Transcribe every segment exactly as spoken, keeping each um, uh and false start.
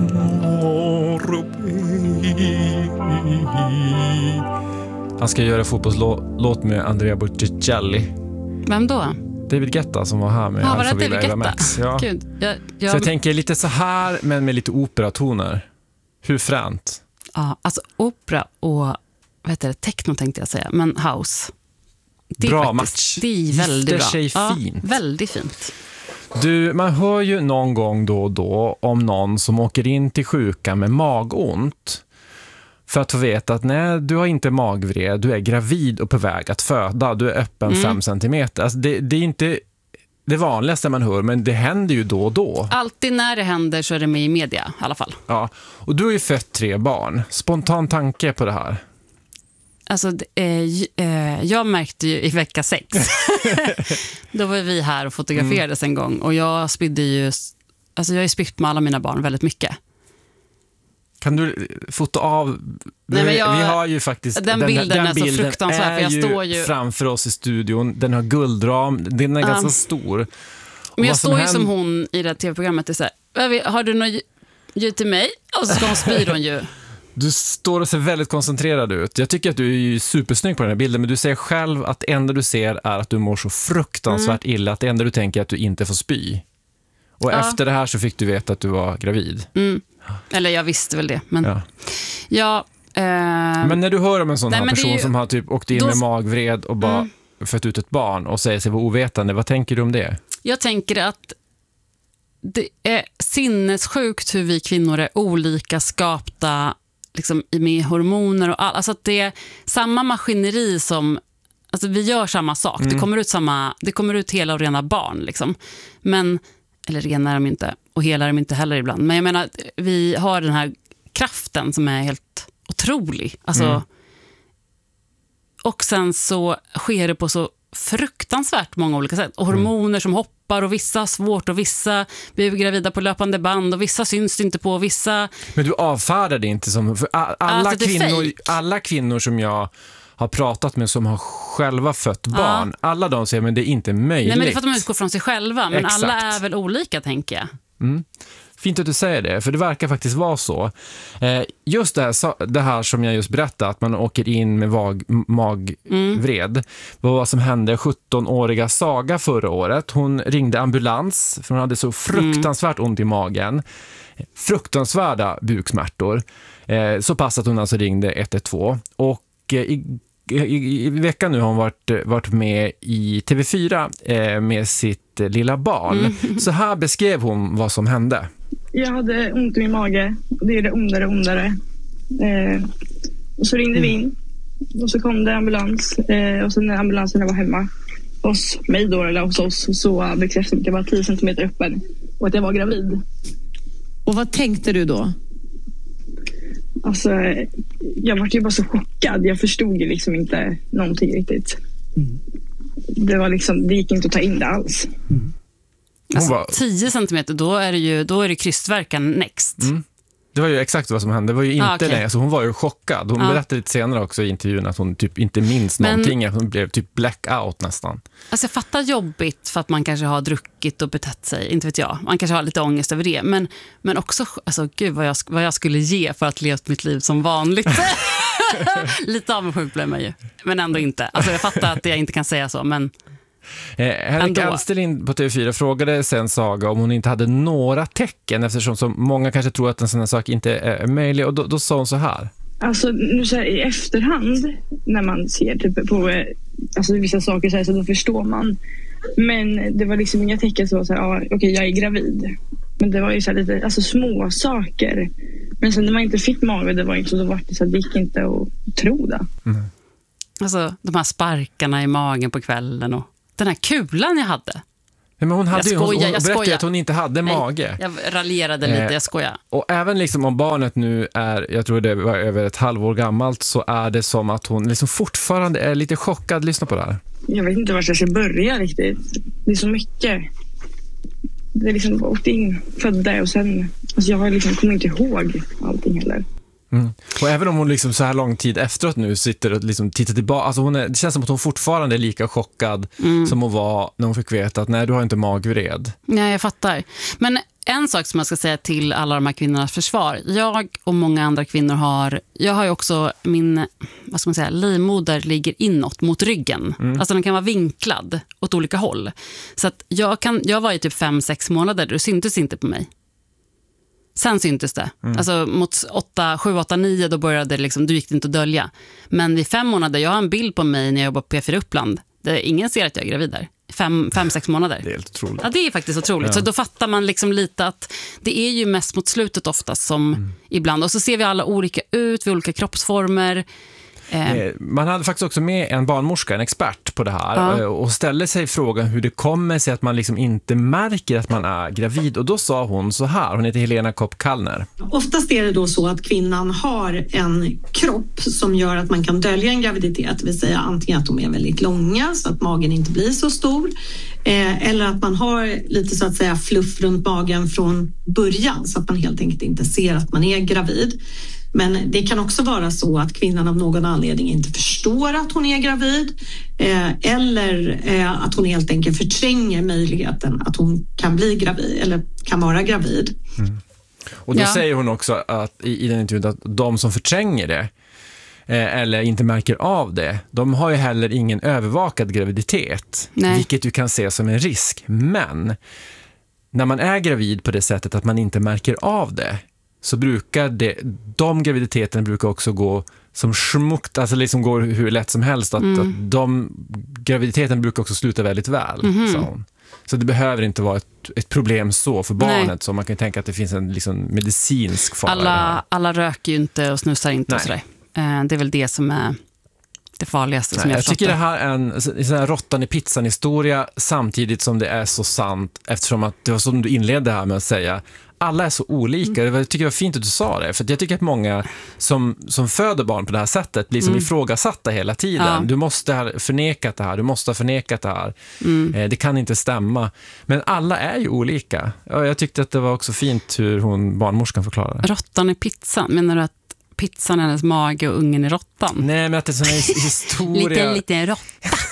Han ska göra fotbollslåt med Andrea Bocelli. Vem då? David Guetta som var här med ja, var Alpha det Villa Eva Max. Ja. Gud, jag, jag... Så jag tänker lite så här, men med lite operatoner. Hur fränt? Ja, alltså opera och vad heter det, techno tänkte jag säga, men house. Det är bra faktiskt, match. Det är väldigt bra. Sig ja, fint. Väldigt fint. Du, man hör ju någon gång då och då om någon som åker in till sjukan med magont. För att få veta att nej, du har inte magvred, du är gravid och på väg att föda, du är öppen mm. fem centimeter. Alltså det, det är inte det vanligaste man hör, men det händer ju då och då. Alltid när det händer så är det med i media i alla fall. Ja, och du har ju fött tre barn. Spontan tanke på det här? Alltså, eh, eh, jag märkte ju i vecka sex. Då var vi här och fotograferades mm. en gång. Och jag spydde ju, alltså jag har ju spytt med alla mina barn väldigt mycket. Kan du fota av... Nej, men jag, vi har ju faktiskt... Den, den bilden den är bilden så fruktansvärd. Är för jag ju står ju framför oss i studion. Den har guldram. Den är uh. ganska stor. Och men jag står ju händer... som hon i det tv-programmet. Det är så här, har du något ljud till mig? Och så ska hon spyr hon ju. Du står och ser väldigt koncentrerad ut. Jag tycker att du är ju supersnygg på den här bilden, men du säger själv att det enda du ser är att du mår så fruktansvärt mm. illa, att det enda du tänker är att du inte får spy. Och ja. Efter det här så fick du veta att du var gravid. Mm. Eller jag visste väl det. Men, ja. Ja, eh... men när du hör om en sån Nej, här person ju... som har typ åkt in då... med magvred och bara mm. fött ut ett barn och säger sig vara ovetande, vad tänker du om det? Jag tänker att det är sinnessjukt hur vi kvinnor är olika skapta liksom med hormoner och all, alltså att det är samma maskineri som, alltså vi gör samma sak. Mm. Det kommer ut samma, det kommer ut hela och rena barn liksom. Men eller rena är de inte och hela är de inte heller ibland. Men jag menar, vi har den här kraften som är helt otrolig. Alltså mm. och sen så sker det på så fruktansvärt många olika sätt. Och hormoner mm. som hoppar och vissa svårt och vissa blir gravida på löpande band och vissa syns inte på vissa... Men du avfärdar det inte som... För alla, alltså kvinnor, alla kvinnor som jag har pratat med som har själva fött barn, ja. Alla de säger men det är inte möjligt. Nej, men det är för att de utgår från sig själva. Men exakt. Alla är väl olika, tänker jag. Mm. Fint att du säger det, för det verkar faktiskt vara så. Eh, just det här, det här som jag just berättade, att man åker in med vag, magvred. Mm. Vad som hände sjuttonåriga Saga förra året. Hon ringde ambulans, för hon hade så fruktansvärt ont i magen. Fruktansvärda buksmärtor. Eh, så pass att hon alltså ringde ett ett två. Och eh, i I, i veckan nu har hon varit, varit med i T V fyra eh, med sitt eh, lilla barn. Mm. Så här beskrev hon vad som hände. Jag hade ont i min mage. Det är det ondare och ondare. Eh, och så ringde mm. vi in. Och så kom det ambulans. Eh, och sen när ambulansen var hemma hos mig då, eller hos oss, så bekräftade att jag var tio centimeter öppen. Och att jag var gravid. Och vad tänkte du då? Alltså, jag var ju bara så chockad. Jag förstod ju liksom inte någonting riktigt. Mm. Det var liksom, det gick inte att ta in det alls. Mm. Alltså, var... tio centimeter, då är det ju då är det krystverkan next. Mm. Det var ju exakt vad som hände. Det var ju inte ah, okay. det. Alltså, hon var ju chockad. Hon ah. berättade lite senare också i intervjun att hon typ inte minns Men... någonting. Hon blev typ blackout nästan. Alltså jag fattar jobbigt för att man kanske har druckit och betett sig. Inte vet jag. Man kanske har lite ångest över det. Men, men också, alltså gud vad jag, vad jag skulle ge för att leva mitt liv som vanligt. Lite avundsjuk blev man ju. Men ändå inte. Alltså jag fattar att jag inte kan säga så, men... Eh, Henrik Alsterlind på T V fyra frågade sen Saga om hon inte hade några tecken, eftersom så många kanske tror att en sån här sak inte är möjlig, och då, då sa hon så här. Alltså nu så här, i efterhand när man ser typ på alltså, vissa saker så, här, så då förstår man, men det var liksom inga tecken som var så här, ah, okej okay, jag är gravid, men det var ju så här lite alltså, små saker, men sen när man inte fick mage, det var inte så, då var det så här, det gick inte att tro det. Mm. Alltså de här sparkarna i magen på kvällen och den här kulan jag hade. Ja, men hon hade jag skojar, hon, hon jag berättade skojar. att hon inte hade Nej, mage. Jag raljerade lite, eh, jag skojar. Och även liksom om barnet nu är, jag tror det var över ett halvår gammalt, så är det som att hon liksom fortfarande är lite chockad. Lyssna på det här. Jag vet inte var jag ska börja riktigt. Det är så mycket. Det är liksom åkt in, födda och sen, alltså jag har liksom kommer inte ihåg allting heller. Mm. Och även om hon liksom så här lång tid efteråt nu sitter och liksom tittar tillbaka, alltså hon är, det känns som att hon fortfarande är lika chockad mm. som hon var när hon fick veta att nej, du har inte magvred. Nej, jag fattar. Men en sak som jag ska säga till alla de här kvinnornas försvar. Jag och många andra kvinnor har, jag har ju också min, vad ska man säga, livmoder ligger inåt mot ryggen. Mm. Alltså den kan vara vinklad åt olika håll. Så att jag, kan, jag var i typ fem, sex månader, det syntes inte på mig. Sen syntes det. Mm. Alltså mot åtta, sju, åtta, nio då började det liksom, du gick inte att dölja. Men vid fem månader, jag har en bild på mig när jag jobbar på P fyra Uppland. Där ingen ser att jag är gravid där. Fem, fem, sex månader. Det är helt otroligt. Ja, det är faktiskt otroligt. Ja. Så då fattar man liksom lite att det är ju mest mot slutet oftast som mm. ibland. Och så ser vi alla olika ut, vi olika kroppsformer. Eh. Man hade faktiskt också med en barnmorska, en expert på det här ja. och ställde sig frågan hur det kommer sig att man liksom inte märker att man är gravid. Och då sa hon så här, hon heter Helena Kopp-Kallner. Oftast är det då så att kvinnan har en kropp som gör att man kan dölja en graviditet. Det vill säga antingen att de är väldigt långa så att magen inte blir så stor. Eh, eller att man har lite så att säga fluff runt magen från början så att man helt enkelt inte ser att man är gravid. Men det kan också vara så att kvinnan av någon anledning inte förstår att hon är gravid eh, eller eh, att hon helt enkelt förtränger möjligheten att hon kan bli gravid eller kan vara gravid. Mm. Och då ja. säger hon också att i, i den intervjun att de som förtränger det eh, eller inte märker av det, de har ju heller ingen övervakad graviditet. Nej. Vilket du kan se som en risk. Men när man är gravid på det sättet att man inte märker av det, så brukar det, de graviditeterna brukar också gå som smukt, alltså liksom går hur lätt som helst. Att, mm. att de graviditeten brukar också sluta väldigt väl, mm-hmm. sa hon. Så det behöver inte vara ett, ett problem så för barnet. Nej. Så man kan tänka att det finns en liksom medicinsk fara. Alla, alla röker ju inte och snusar inte. Nej. Och sådär. Det är väl det som är det farligaste. Nej, som jag, jag tycker det här är en, en sån här råttan i pizzan historia samtidigt som det är så sant, eftersom att det var som du inledde här med att säga alla är så olika. Jag tycker det var fint att du sa det. För jag tycker att många som, som föder barn på det här sättet blir som mm. ifrågasatta hela tiden. Ja. Du måste ha förnekat det här. Du måste ha förnekat det här. Mm. Eh, det kan inte stämma. Men alla är ju olika. Och jag tyckte att det var också fint hur hon, barnmorskan förklarade. Råttan i pizzan. Menar du att pizzan är hennes mage och ungen i råttan? Nej, men att det är sån här historia. lite, lite råtta.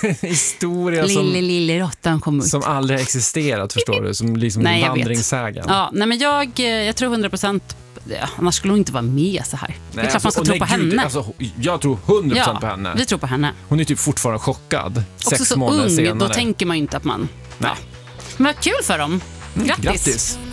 historia som, lille, lille råttan kom ut. Som aldrig har existerat, förstår du? Som liksom nej, vandringssägen. Ja, nej, men jag, jag tror hundra procent, ja, annars skulle hon inte vara med så här. Nej, det är klart alltså, man ska tro nej, på gud, henne. Alltså, jag tror hundra procent ja, på henne. Vi tror på henne. Hon är typ fortfarande chockad. Också sex så månader ung, senare. då tänker man ju inte att man... Nej. Ja. Men vad kul för dem. Grattis. Grattis.